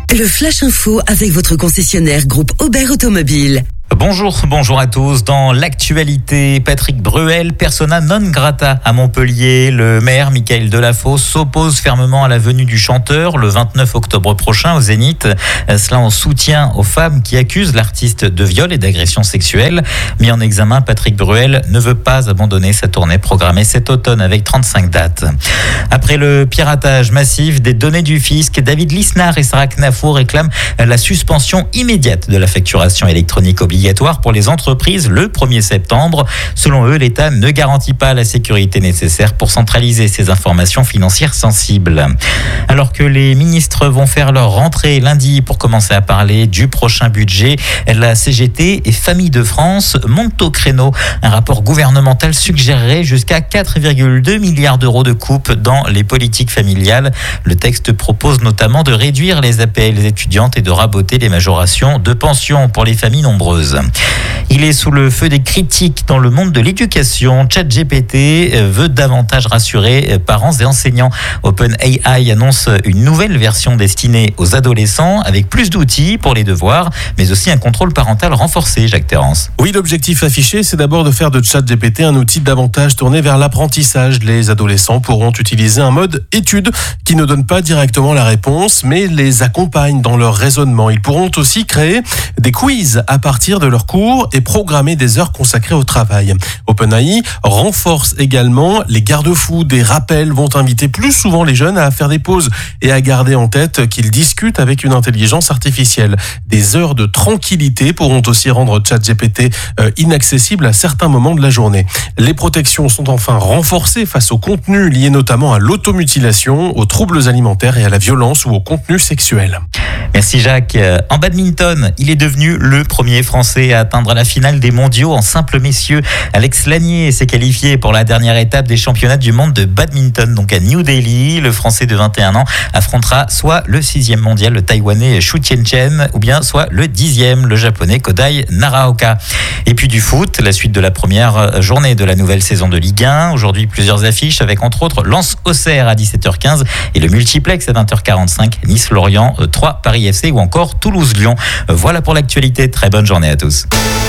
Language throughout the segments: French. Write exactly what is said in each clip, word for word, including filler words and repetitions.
Le Flash Info avec votre concessionnaire groupe Aubert Automobile. Bonjour, bonjour à tous. Dans l'actualité, Patrick Bruel, persona non grata à Montpellier. Le maire, Michael Delafosse, s'oppose fermement à la venue du chanteur le vingt-neuf octobre prochain au Zénith. Cela en soutien aux femmes qui accusent l'artiste de viol et d'agression sexuelle. Mis en examen, Patrick Bruel ne veut pas abandonner sa tournée programmée cet automne avec trente-cinq dates. Après le piratage massif des données du fisc, David Lisnard et Sarah Knafour réclament la suspension immédiate de la facturation électronique obligatoire pour les entreprises le premier septembre. Selon eux, l'État ne garantit pas la sécurité nécessaire pour centraliser ces informations financières sensibles. Alors que les ministres vont faire leur rentrée lundi pour commencer à parler du prochain budget, la C G T et Famille de France montent au créneau. Un rapport gouvernemental suggérerait jusqu'à quatre virgule deux milliards d'euros de coupes dans les politiques familiales. Le texte propose notamment de réduire les A P L étudiantes et de raboter les majorations de pensions pour les familles nombreuses. Il est sous le feu des critiques dans le monde de l'éducation. ChatGPT veut davantage rassurer parents et enseignants. OpenAI annonce une nouvelle version destinée aux adolescents avec plus d'outils pour les devoirs, mais aussi un contrôle parental renforcé, Jacques Terrance. Oui, l'objectif affiché, c'est d'abord de faire de ChatGPT un outil davantage tourné vers l'apprentissage. Les adolescents pourront utiliser un mode étude qui ne donne pas directement la réponse, mais les accompagne dans leur raisonnement. Ils pourront aussi créer des quiz à partir de leurs cours et programmer des heures consacrées au travail. OpenAI renforce également les garde-fous. Des rappels vont inviter plus souvent les jeunes à faire des pauses et à garder en tête qu'ils discutent avec une intelligence artificielle. Des heures de tranquillité pourront aussi rendre ChatGPT euh, inaccessible à certains moments de la journée. Les protections sont enfin renforcées face aux contenus liés notamment à l'automutilation, aux troubles alimentaires et à la violence ou au contenu sexuel. Merci Jacques. En badminton, il est devenu le premier Français à atteindre la finale des mondiaux en simple messieurs. Alex Lanier s'est qualifié pour la dernière étape des championnats du monde de badminton, donc à New Delhi. Le Français de vingt et un ans affrontera soit le sixième mondial, le Taïwanais Xu Tianchen, ou bien soit le dixième, le Japonais Kodai Naraoka. Et puis du foot, la suite de la première journée de la nouvelle saison de Ligue un. Aujourd'hui, plusieurs affiches avec entre autres Lens-Auxerre à dix-sept heures quinze et le multiplex à vingt heures quarante-cinq, Nice-Lorient, trois Paris F C ou encore Toulouse-Lyon. Voilà pour l'actualité. Très bonne journée à tous.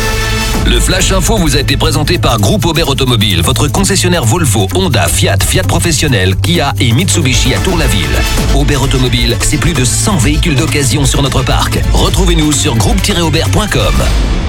Le Flash Info vous a été présenté par Groupe Aubert Automobile, votre concessionnaire Volvo, Honda, Fiat, Fiat Professionnel, Kia et Mitsubishi à Tour-la-Ville. Aubert Automobile, c'est plus de cent véhicules d'occasion sur notre parc. Retrouvez-nous sur groupe tiret aubert point com.